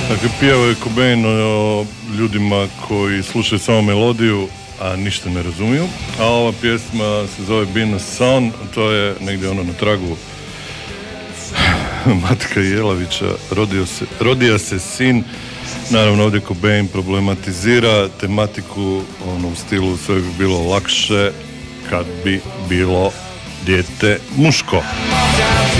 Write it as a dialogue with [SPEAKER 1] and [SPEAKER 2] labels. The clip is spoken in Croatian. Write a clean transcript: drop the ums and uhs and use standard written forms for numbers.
[SPEAKER 1] Dakle, pjevao je Cobain o ljudima koji slušaju samo melodiju, a ništa ne razumiju. A ova pjesma se zove Been a Son, to je negdje ono na tragu Matka Jelavića, rodio se sin. Naravno, ovdje Cobain problematizira tematiku ono, u stilu sve bi bilo lakše kad bi bilo dijete muško.